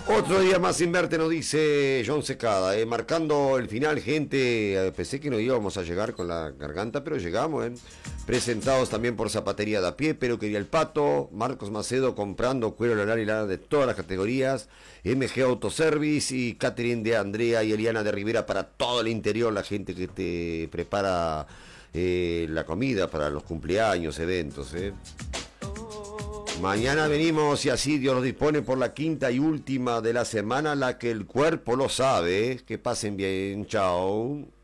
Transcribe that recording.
Otro día más sin verte, nos dice John Secada, marcando el final, gente. Pensé que no íbamos a llegar con la garganta, pero llegamos. Presentados también por Zapatería de a Pie, Pero Quería el Pato, Marcos Macedo comprando cuero, lanar y lana de todas las categorías, MG Autoservice y Catherine de Andrea y Eliana de Rivera para todo el interior, la gente que te prepara la comida para los cumpleaños, eventos. Mañana venimos, si así Dios nos dispone, por la quinta y última de la semana, la que el cuerpo lo sabe. Que pasen bien, chao.